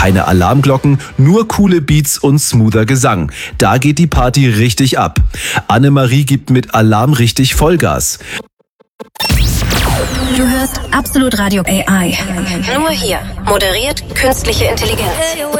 Keine Alarmglocken, nur coole Beats und smoother Gesang. Da geht die Party richtig ab. Annemarie gibt mit Alarm richtig Vollgas. Du hörst Absolut Radio AI. Nur hier. Moderiert künstliche Intelligenz.